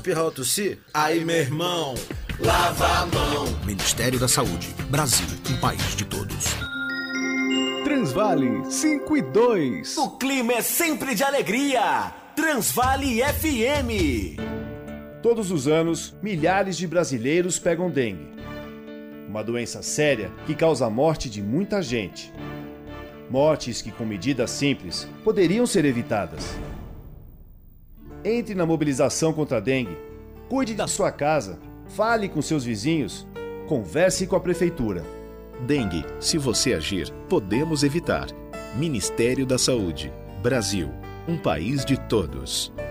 espirrar ou tossir? Aí, meu irmão, lava a mão. Ministério da Saúde. Brasil, um país de todos. Transvale 5 e 2. O clima é sempre de alegria. Transvale FM. Todos os anos, milhares de brasileiros pegam dengue. Uma doença séria que causa a morte de muita gente. Mortes que, com medidas simples, poderiam ser evitadas. Entre na mobilização contra a dengue. Cuide da sua casa. Fale com seus vizinhos. Converse com a prefeitura. Dengue, se você agir, podemos evitar. Ministério da Saúde. Brasil, um país de todos.